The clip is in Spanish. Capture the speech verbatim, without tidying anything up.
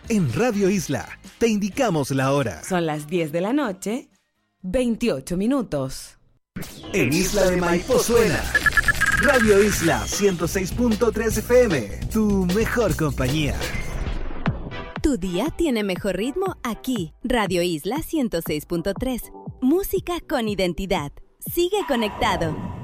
En Radio Isla, te indicamos la hora. Son las diez de la noche, veintiocho minutos. En Isla de Maipo suena Radio Isla ciento seis punto tres F M, tu mejor compañía. Tu día tiene mejor ritmo aquí. Radio Isla ciento seis punto tres. Música con identidad. Sigue conectado.